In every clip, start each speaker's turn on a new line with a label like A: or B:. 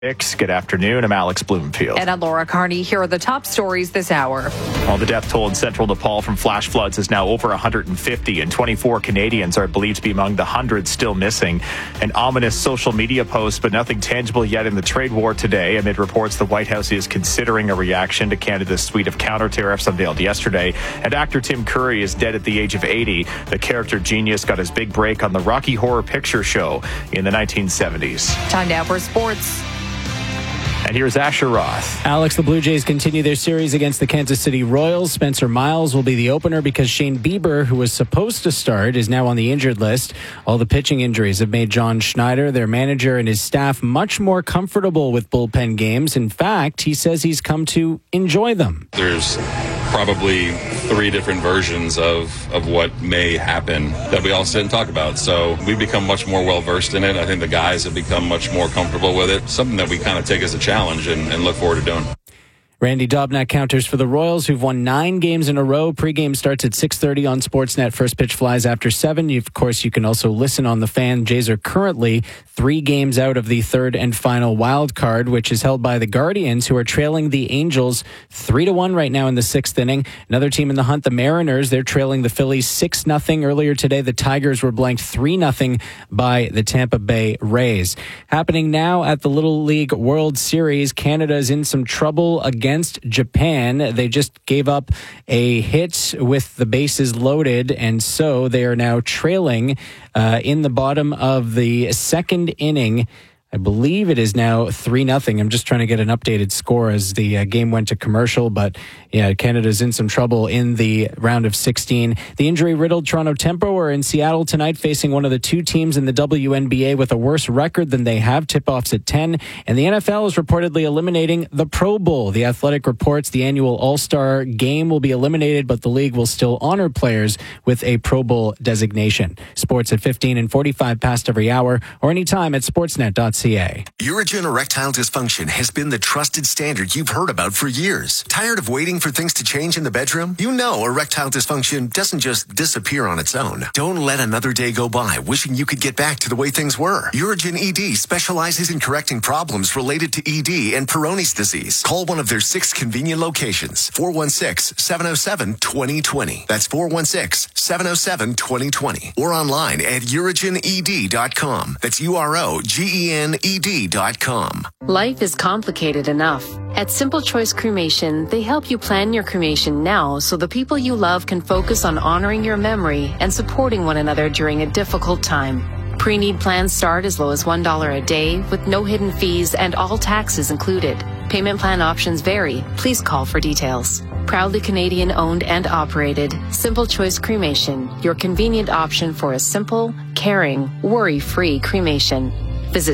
A: Good afternoon. I'm Alex Bloomfield.
B: And I'm Laura Carney. Here are the top stories this hour.
A: Well, the death toll in central Nepal from flash floods is now over 150, and 24 Canadians are believed to be among the hundreds still missing. An ominous social media post, but nothing tangible yet in the trade war today, amid reports the White House is considering a reaction to Canada's suite of counter tariffs unveiled yesterday. And actor Tim Curry is dead at the age of 80. The character genius got his big break on the Rocky Horror Picture Show in the 1970s.
B: Time now for sports.
A: And here's Asher Roth.
C: Alex, the Blue Jays continue their series against the Kansas City Royals. Spencer Miles will be the opener because Shane Bieber, who was supposed to start, is now on the injured list. All the pitching injuries have made John Schneider, their manager, and his staff much more comfortable with bullpen games. In fact, he says he's come to enjoy them.
D: There's probably 3 different versions of what may happen that we all sit and talk about. So we've become much more well-versed in it. I think the guys have become much more comfortable with it. Something that we kind of take as a challenge and look forward to doing.
C: Randy Dobnak counters for the Royals, who've won 9 games in a row. Pre-game starts at 6:30 on Sportsnet. First pitch flies after 7. Of course, you can also listen on The Fan. Jays are currently 3 games out of the third and final wild card, which is held by the Guardians, who are trailing the Angels 3-1 right now in the 6th inning. Another team in the hunt, the Mariners, they're trailing the Phillies 6-0. Earlier today, the Tigers were blanked 3-0 by the Tampa Bay Rays. Happening now at the Little League World Series, Canada is in some trouble against Japan. They just gave up a hit with the bases loaded, and so they are now trailing in the bottom of the second inning. I believe it is now 3-0. I'm just trying to get an updated score as the game went to commercial. But yeah, Canada's in some trouble in the round of 16. The injury-riddled Toronto Tempo are in Seattle tonight, facing one of the 2 teams in the WNBA with a worse record than they have. Tip-offs at 10. And the NFL is reportedly eliminating the Pro Bowl. The Athletic reports the annual All-Star game will be eliminated, but the league will still honor players with a Pro Bowl designation. Sports at 15 and 45 past every hour, or anytime at sportsnet.ca.
E: Urigen erectile dysfunction has been the trusted standard you've heard about for years. Tired of waiting for things to change in the bedroom? You know erectile dysfunction doesn't just disappear on its own. Don't let another day go by wishing you could get back to the way things were. Urigen ED specializes in correcting problems related to ED and Peyronie's disease. Call one of their 6 convenient locations. 416-707-2020. That's 416-707-2020. Or online at urigened.com. That's UROGEN ed.com.
F: Life is complicated enough. At Simple Choice Cremation, they help you plan your cremation now so the people you love can focus on honoring your memory and supporting one another during a difficult time. Pre-need plans start as low as $1 a day with no hidden fees and all taxes included. Payment plan options vary. Please call for details. Proudly Canadian owned and operated, Simple Choice Cremation, your convenient option for a simple, caring, worry-free cremation. Visit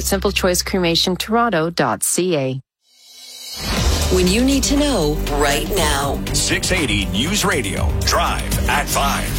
F: simplechoicecremationtoronto.ca.
G: When you need to know right now.
H: 680 News Radio. Drive at 5.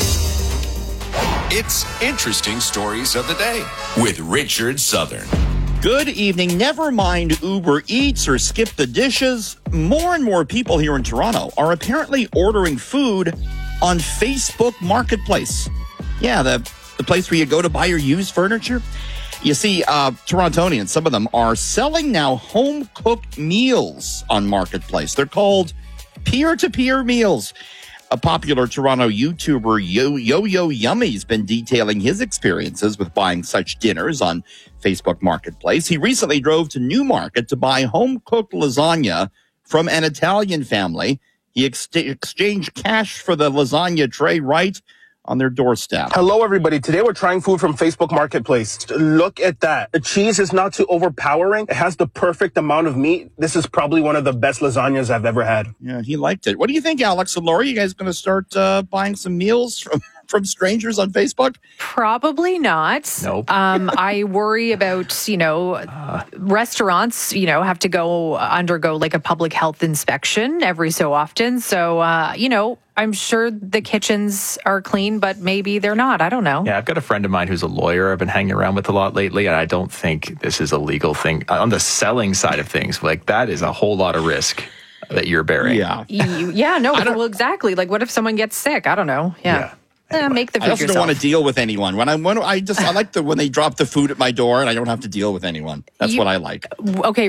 H: It's Interesting Stories of the Day with Richard Southern.
I: Good evening. Never mind Uber Eats or Skip the Dishes. More and more people here in Toronto are apparently ordering food on Facebook Marketplace. Yeah, the place where you go to buy your used furniture. You see, Torontonians, some of them are selling now home-cooked meals on Marketplace. They're called peer-to-peer meals. A popular Toronto YouTuber, Yo-Yo Yummy, has been detailing his experiences with buying such dinners on Facebook Marketplace. He recently drove to Newmarket to buy home-cooked lasagna from an Italian family. He exchanged cash for the lasagna tray right on their doorstep.
J: Hello, everybody. Today we're trying food from Facebook Marketplace. Look at that. The cheese is not too overpowering. It has the perfect amount of meat. This is probably one of the best lasagnas I've ever had.
I: Yeah, he liked it. What do you think, Alex and Laura? You guys going to start buying some meals from strangers on Facebook?
B: Probably not.
A: Nope.
B: I worry about, restaurants, have to undergo like a public health inspection every so often. So, I'm sure the kitchens are clean, but maybe they're not. I don't know.
A: Yeah, I've got a friend of mine who's a lawyer I've been hanging around with a lot lately, and I don't think this is a legal thing. On the selling side of things, like that is a whole lot of risk that you're bearing.
I: Yeah.
B: Well, exactly. Like, what if someone gets sick? I don't know. Yeah. Make the food
I: I also
B: yourself.
I: don't want to deal with anyone. When I like when they drop the food at my door and I don't have to deal with anyone. That's what I like.
B: Okay.